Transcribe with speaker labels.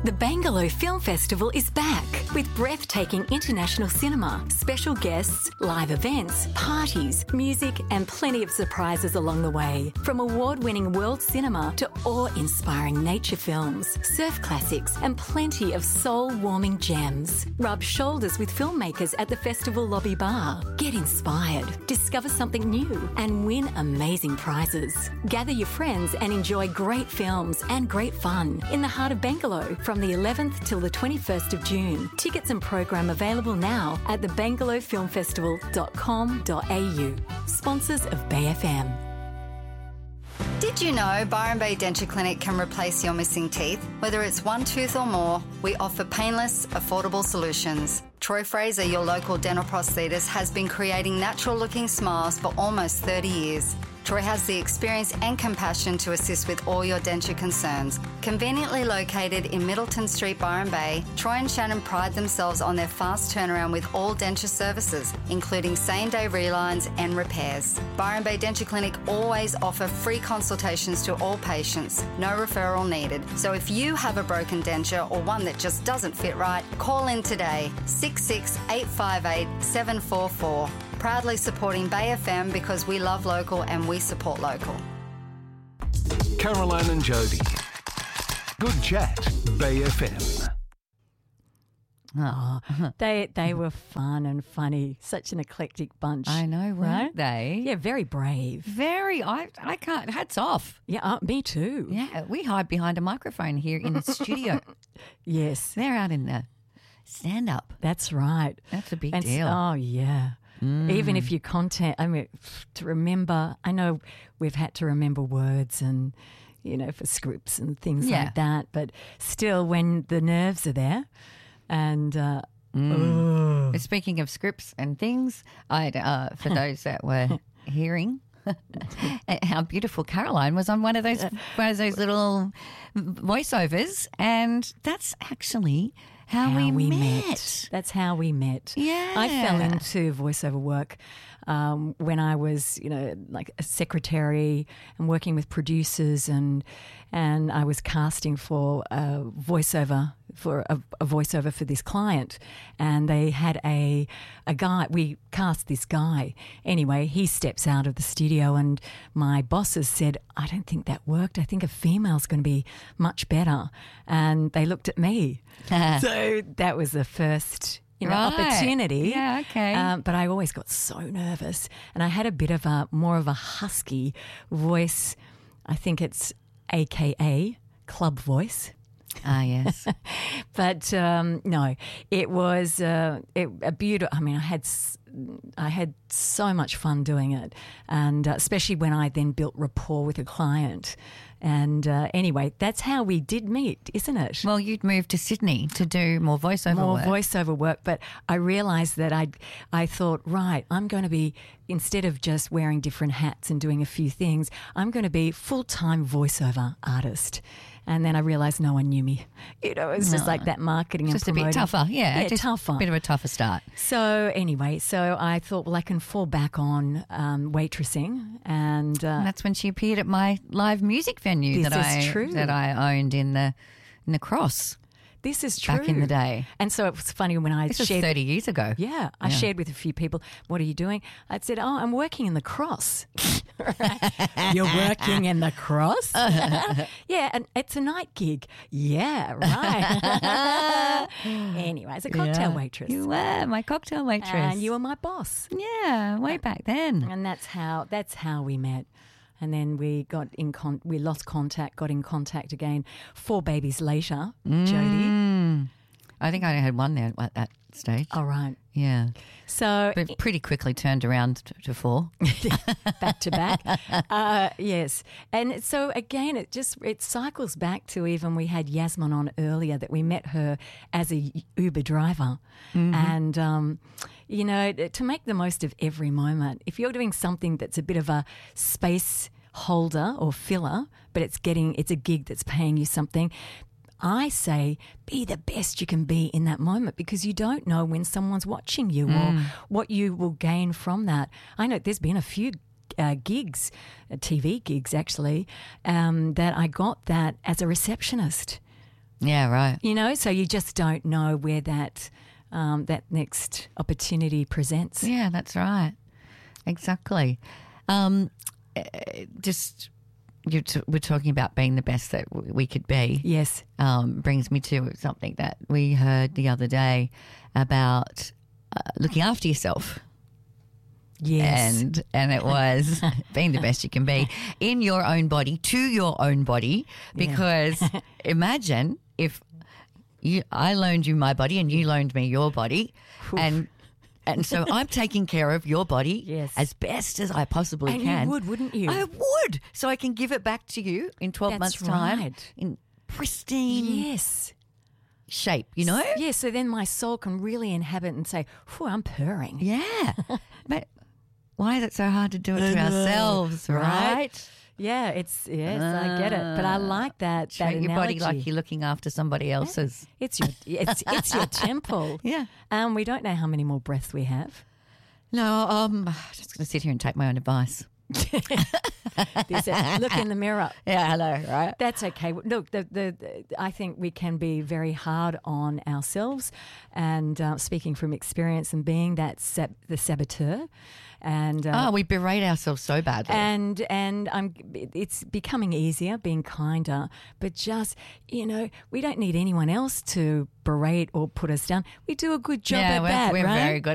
Speaker 1: The Bangalore Film Festival is back with breathtaking international cinema, special guests, live events, parties, music and plenty of surprises along the way. From award-winning world cinema to awe-inspiring nature films, surf classics and plenty of soul-warming gems. Rub shoulders with filmmakers at the festival lobby bar. Get inspired, discover something new and win amazing prizes. Gather your friends and enjoy great films and great fun in the heart of Bangalore from the 11th till the 21st of June. Tickets and program available now at thebangalorefilmfestival.com.au. Sponsors of Bay FM.
Speaker 2: Did you know Byron Bay Denture Clinic can replace your missing teeth? Whether it's one tooth or more, we offer painless, affordable solutions. Troy Fraser, your local dental prosthetist, has been creating natural-looking smiles for almost 30 years. Troy has the experience and compassion to assist with all your denture concerns. Conveniently located in Middleton Street, Byron Bay, Troy and Shannon pride themselves on their fast turnaround with all denture services, including same-day relines and repairs. Byron Bay Denture Clinic always offer free consultations to all patients, no referral needed. So if you have a broken denture or one that just doesn't fit right, call in today, 858 744. Proudly supporting Bay FM because we love local and we support local.
Speaker 3: Caroline and Jody. Good chat, Bay FM.
Speaker 4: Oh, they were fun and funny. Such an eclectic bunch.
Speaker 5: I know, weren't they?
Speaker 4: Yeah, very brave.
Speaker 5: Very. I can't. Hats off.
Speaker 4: Yeah, me too.
Speaker 5: Yeah, we hide behind a microphone here in the studio.
Speaker 4: Yes.
Speaker 5: They're out in the stand-up.
Speaker 4: That's right.
Speaker 5: That's a big
Speaker 4: And
Speaker 5: deal.
Speaker 4: Oh, yeah. Even if you content, I mean, to remember, I know we've had to remember words and, you know, for scripts and things like that, but still when the nerves are there and
Speaker 5: Speaking of scripts and things, for those that were hearing how beautiful Caroline was on one of those little voiceovers, and that's actually how we met.
Speaker 4: That's how we met.
Speaker 5: Yeah.
Speaker 4: I fell into voiceover work when I was, you know, like a secretary and working with producers, and I was casting for a voiceover for this client, and they had a guy. We cast this guy. Anyway, he steps out of the studio, and my bosses said, "I don't think that worked. I think a female's going to be much better." And they looked at me. So that was the first, you know, opportunity.
Speaker 5: Yeah, okay.
Speaker 4: But I always got so nervous, and I had a bit of more of a husky voice. I think it's AKA club voice.
Speaker 5: Ah, yes.
Speaker 4: But no, it was a beautiful. I mean, I had so much fun doing it, and especially when I then built rapport with a client. And anyway, that's how we did meet, isn't it?
Speaker 5: Well, you'd moved to Sydney to do more voiceover work. But I realised that I thought, right, I'm going to be, instead of just wearing different hats and doing a few things, I'm going to be full-time voiceover artist. And then I realised no one knew me. You know, it was just like that marketing and just
Speaker 4: promoting.
Speaker 5: a bit tougher, yeah. Just
Speaker 4: tougher.
Speaker 5: A bit of a tougher start.
Speaker 4: So anyway, so I thought, well, I can fall back on waitressing, and
Speaker 5: that's when she appeared at my live music venue that I owned in the Cross.
Speaker 4: This is true.
Speaker 5: Back in the day.
Speaker 4: And so it was funny when I
Speaker 5: This was 30 years ago.
Speaker 4: Yeah. I shared with a few people, what are you doing? I said, I'm working in the Cross. You're working in the Cross? Yeah, and it's a night gig. Yeah, right. Anyway, as a cocktail waitress.
Speaker 5: You were my cocktail waitress.
Speaker 4: And you were my boss.
Speaker 5: Yeah, way back then.
Speaker 4: And that's how we met. And then we we lost contact, got in contact again 4 babies later, Jody.
Speaker 5: I think I had one there at that stage.
Speaker 4: Oh, right.
Speaker 5: Yeah.
Speaker 4: So
Speaker 5: but pretty quickly turned around to 4.
Speaker 4: Back to back. Yes. And so again, it cycles back to even we had Yasmin on earlier, that we met her as a Uber driver. And, you know, to make the most of every moment, if you're doing something that's a bit of a space holder or filler, but it's a gig that's paying you something, I say be the best you can be in that moment, because you don't know when someone's watching you or what you will gain from that. I know there's been a few gigs, TV gigs actually, that I got that as a receptionist.
Speaker 5: Yeah, right.
Speaker 4: You know, so you just don't know where that next opportunity presents.
Speaker 5: Yeah, that's right. Exactly. We're talking about being the best that we could be.
Speaker 4: Yes.
Speaker 5: Brings me to something that we heard the other day about looking after yourself.
Speaker 4: Yes.
Speaker 5: And it was being the best you can be in your own body, to your own body, because imagine if I loaned you my body and you loaned me your body, and so I'm taking care of your body as best as I possibly can.
Speaker 4: And you would, wouldn't you?
Speaker 5: I would. So I can give it back to you in 12 months' time in pristine shape, you know?
Speaker 4: Yeah, so then my soul can really inhabit and say, whew, I'm purring.
Speaker 5: Yeah. But why is it so hard to do it to ourselves, right?
Speaker 4: Yeah, I get it, but I like that.
Speaker 5: Treat your body like you're looking after somebody else's.
Speaker 4: It's your temple.
Speaker 5: Yeah.
Speaker 4: We don't know how many more breaths we have.
Speaker 5: No, I'm just going to sit here and take my own advice.
Speaker 4: Look in the mirror.
Speaker 5: Yeah, hello, right?
Speaker 4: That's okay. Look, I think we can be very hard on ourselves, and speaking from experience and being that the saboteur. And
Speaker 5: we berate ourselves so badly.
Speaker 4: And it's becoming easier, being kinder, but just, we don't need anyone else to berate or put us down. We do a good job at that,
Speaker 5: we're
Speaker 4: right?
Speaker 5: very good